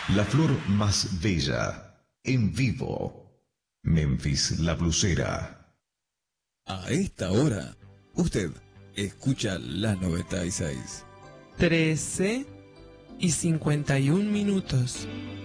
La flor más bella, en vivo. Memphis la blusera. A esta hora, usted escucha la 96. 13:51.